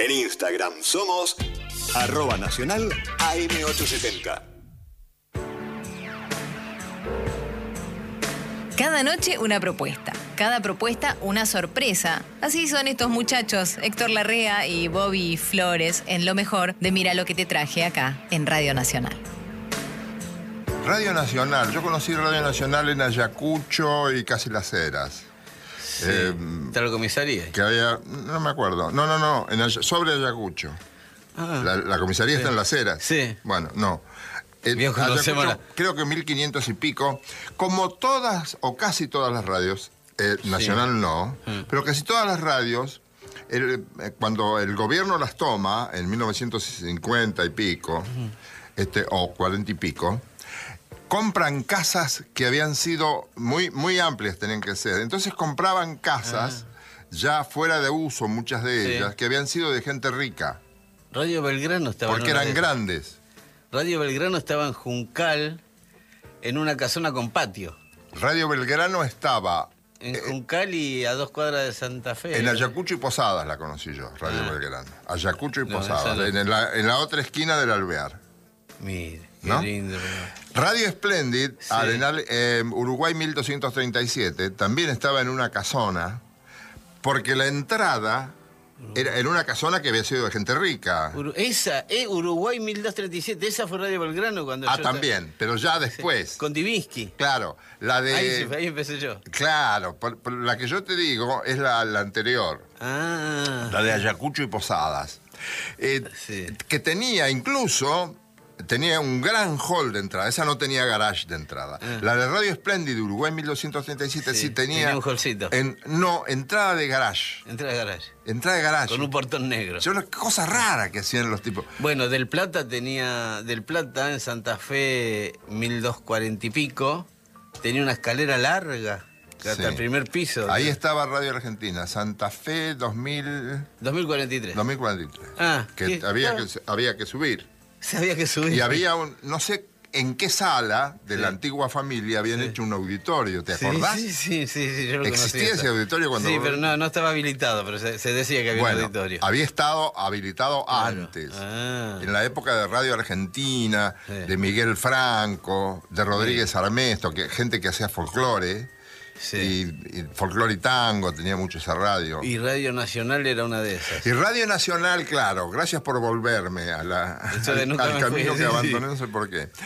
En Instagram somos @nacional AM870. Cada noche una propuesta, cada propuesta una sorpresa. Así son estos muchachos, Héctor Larrea y Bobby Flores, en lo mejor de Mira lo que te traje acá, en Radio Nacional. Radio Nacional, yo conocí Radio Nacional en Ayacucho y Casi Las Heras. Sí. ¿Está la comisaría? Que había, no me acuerdo, no, sobre Ayacucho. La comisaría está en Las Heras. Sí. Bueno, no. Ayacucho, creo que 1500 y pico, como todas o casi todas las radios, Nacional no, pero casi todas las radios, cuando el gobierno las toma, en 1950 y pico, o 40 y pico, compran casas que habían sido muy amplias, tenían que ser. Entonces compraban casas ya fuera de uso, muchas de ellas, que habían sido de gente rica. Radio Belgrano estaba... Porque eran grandes. Radio Belgrano estaba en Juncal, en una casona con patio. Radio Belgrano estaba... En Juncal y a 2 cuadras de Santa Fe. En Ayacucho y Posadas la conocí yo, Radio Belgrano. Ayacucho y Posadas, en la otra esquina del Alvear. Mire, qué ¿no? lindo. Radio Splendid, Arenal, Uruguay 1237, también estaba en una casona, porque la entrada... Era en una casona que había sido de gente rica. Uruguay 1237, esa fue Radio Belgrano cuando yo también, pero ya después. Con Divinsky. Claro, la de... Ahí empecé yo. Claro, la que yo te digo es la anterior. La de Ayacucho y Posadas. Que tenía incluso... Tenía un gran hall de entrada, esa no tenía garage de entrada. La de Radio Splendid de Uruguay 1237 sí tenía un hallcito. Entrada de garage. Entrada de garage. Entrada de garage. Con un portón negro. Yo, cosa rara que hacían los tipos. Bueno, Del Plata en Santa Fe 1240 y pico, tenía una escalera larga hasta el primer piso. Ahí estaba Radio Argentina, Santa Fe 2043. 2043. Que había que subir. Había que subir. Y había no sé en qué sala de la antigua familia habían hecho un auditorio, ¿te acordás? Sí, yo lo conocí. ¿Existía ese auditorio cuando...? Sí, pero no estaba habilitado, pero se decía que había un auditorio. Había estado habilitado antes, en la época de Radio Argentina, de Miguel Franco, de Rodríguez Armesto, gente que hacía folclore. Y folclore y tango, tenía mucho esa radio. Y Radio Nacional era una de esas. Y Radio Nacional, claro, gracias por volverme al camino que abandoné, no sé por qué.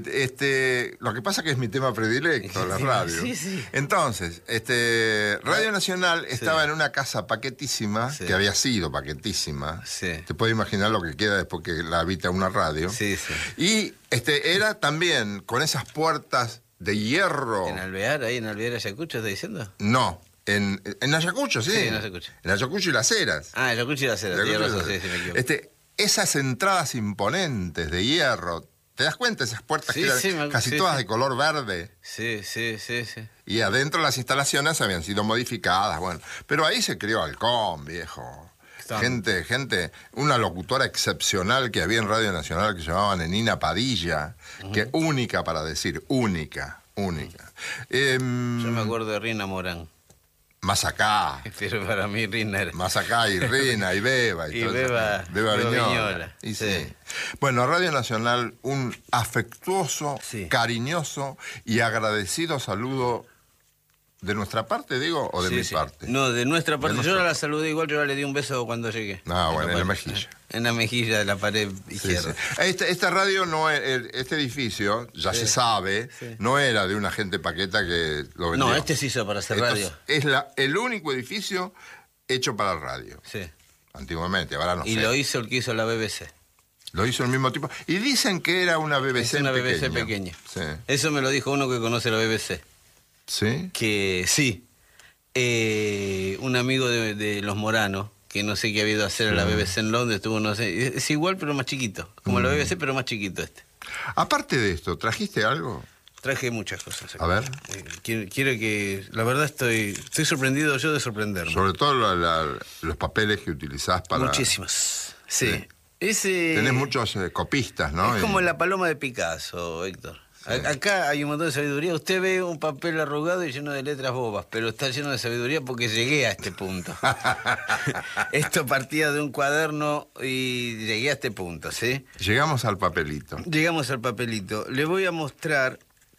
Lo que pasa es que es mi tema predilecto, la radio. Entonces, Radio Nacional estaba en una casa paquetísima, que había sido paquetísima. Te puedes imaginar lo que queda después que la habita una radio. Y era también con esas puertas de hierro. ¿En Alvear, Ayacucho, estás diciendo? No, en Ayacucho, sí. En Ayacucho. En Ayacucho y Las Heras. Ayacucho y Las Heras, sí, me equivoco. Esas entradas imponentes de hierro, ¿te das cuenta? Esas puertas que eran casi todas de color verde. Sí. Y adentro las instalaciones habían sido modificadas, bueno. Pero ahí se crió Halcón, viejo. Gente, una locutora excepcional que había en Radio Nacional que se llamaba Nenina Padilla, que única para decir, única. Yo me acuerdo de Rina Morán. Más acá. Pero para mí Rina era... Más acá, y Rina, y Beba. Y Beba Viñola. Y Bueno, Radio Nacional, un afectuoso, cariñoso y agradecido saludo. ¿De nuestra parte, digo, o de mi parte? No, de nuestra parte. Yo la saludé igual, yo le di un beso cuando llegué. Bueno, en la mejilla. En la mejilla de la pared izquierda. Esta radio, este edificio, ya se sabe, no era de una gente paqueta que lo vendió. No, este se hizo para hacer radio. Es el único edificio hecho para radio. Antiguamente, ahora no sé. Y lo hizo el que hizo la BBC. Lo hizo el mismo tipo. Y dicen que era una BBC pequeña. BBC pequeña. Eso me lo dijo uno que conoce la BBC. ¿Sí? Que sí. Un amigo de los Moranos, que no sé qué ha habido a hacer en la BBC en Londres, estuvo, no sé, es igual pero más chiquito, como la BBC pero más chiquito Aparte de esto, ¿trajiste algo? Traje muchas cosas. A ver. Quiero que... La verdad estoy sorprendido yo de sorprenderme. Sobre todo los papeles que utilizás para... Muchísimas, sí. Tenés muchos copistas, ¿no? Es como la paloma de Picasso, Héctor. Acá hay un montón de sabiduría. Usted ve un papel arrugado y lleno de letras bobas, pero está lleno de sabiduría porque llegué a este punto. Esto partía de un cuaderno y llegué a este punto, ¿sí? Llegamos al papelito. Llegamos al papelito. Le voy a mostrar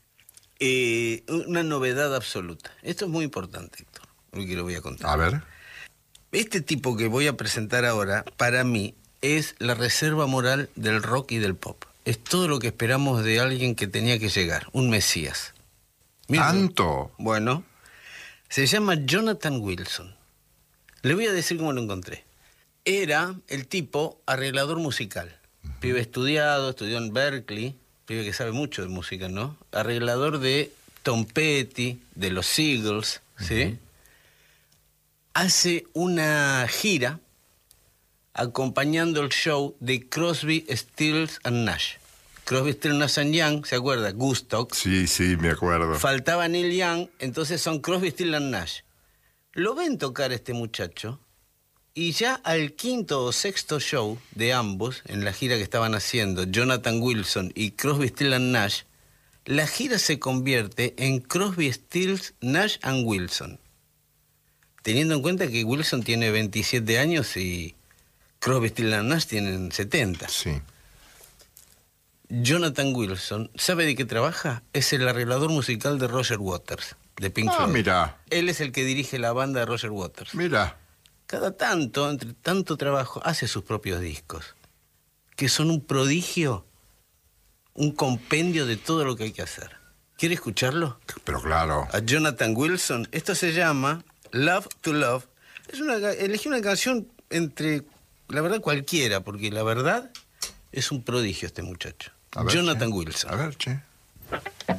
una novedad absoluta. Esto es muy importante, Héctor, lo que le voy a contar. A ver. Este tipo que voy a presentar ahora, para mí, es la reserva moral del rock y del pop. Es todo lo que esperamos de alguien que tenía que llegar, un mesías. Mira, ¿Tanto? bueno, se llama Jonathan Wilson. Le voy a decir cómo lo encontré. Era el tipo arreglador musical. Pibe estudiado, estudió en Berkeley, pibe que sabe mucho de música, ¿no? Arreglador de Tom Petty, de los Eagles, ¿sí? Hace una gira acompañando el show de Crosby, Stills and Nash. Crosby, Stills, Nash and Young, ¿se acuerda? Gustock. Sí, me acuerdo. Faltaba Neil Young, entonces son Crosby, Stills and Nash. Lo ven tocar este muchacho y ya al quinto o sexto show de ambos, en la gira que estaban haciendo, Jonathan Wilson y Crosby, Stills and Nash, la gira se convierte en Crosby, Stills, Nash and Wilson. Teniendo en cuenta que Wilson tiene 27 años y Crosby, Stills and Nash tienen 70. Sí. Jonathan Wilson, ¿sabe de qué trabaja? Es el arreglador musical de Roger Waters, de Pink Floyd. Mira. Él es el que dirige la banda de Roger Waters. Mira. Cada tanto, entre tanto trabajo, hace sus propios discos, que son un prodigio, un compendio de todo lo que hay que hacer. ¿Quiere escucharlo? Pero claro. A Jonathan Wilson. Esto se llama Love to Love. Elegí una canción entre, la verdad, cualquiera, porque la verdad es un prodigio este muchacho. A ver, Jonathan che. Wilson. A ver, che.